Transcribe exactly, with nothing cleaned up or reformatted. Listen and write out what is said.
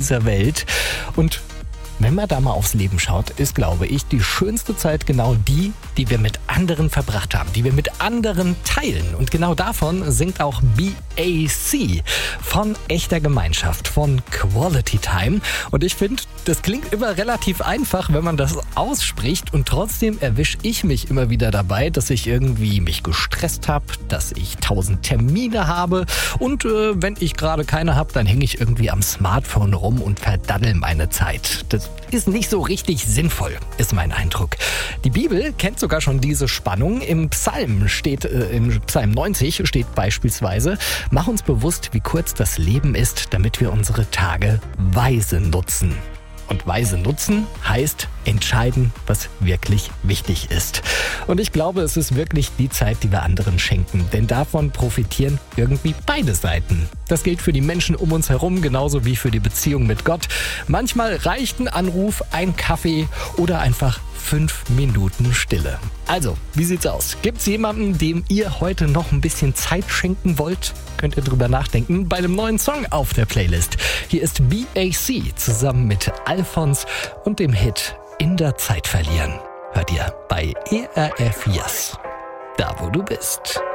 dieser Welt. Und wenn man da mal aufs Leben schaut, ist, glaube ich, die schönste Zeit genau die, die wir mit anderen verbracht haben, die wir mit anderen teilen. Und genau davon singt auch B A C, von echter Gemeinschaft, von Quality Time. Und ich finde, das klingt immer relativ einfach, wenn man das ausspricht. Und trotzdem erwische ich mich immer wieder dabei, dass ich irgendwie mich gestresst habe, dass ich tausend Termine habe. Und äh, wenn ich gerade keine habe, dann hänge ich irgendwie am Smartphone rum und verdaddel meine Zeit. Das ist nicht so richtig sinnvoll, ist mein Eindruck. Die Bibel kennt sogar schon diese Spannung. Im Psalm steht, äh, im Psalm neunzig steht beispielsweise: Mach uns bewusst, wie kurz das Leben ist, damit wir unsere Tage weise nutzen. Und weise nutzen heißt entscheiden, was wirklich wichtig ist. Und ich glaube, es ist wirklich die Zeit, die wir anderen schenken. Denn davon profitieren irgendwie beide Seiten. Das gilt für die Menschen um uns herum, genauso wie für die Beziehung mit Gott. Manchmal reicht ein Anruf, ein Kaffee oder einfach fünf Minuten Stille. Also, wie sieht's aus? Gibt's jemanden, dem ihr heute noch ein bisschen Zeit schenken wollt? Könnt ihr drüber nachdenken bei einem neuen Song auf der Playlist. Hier ist B A C zusammen mit Alphons und dem Hit In der Zeit verlieren. Hört ihr bei E R F Yes. Da, wo du bist.